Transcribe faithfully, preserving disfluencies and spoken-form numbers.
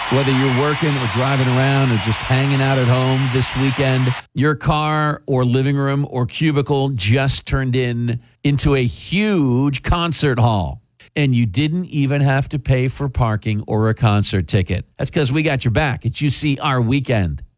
Whether you're working or driving around or just hanging out at home this weekend, your car or living room or cubicle just turned in into a huge concert hall. And you didn't even have to pay for parking or a concert ticket. That's because we got your back at U C R Weekend.